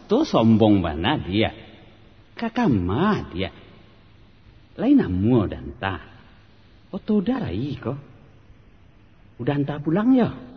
Oto sombong bana dia. Kakama dia. Lain namu dan ta. Oto darai ko. Udah entah pulang ya.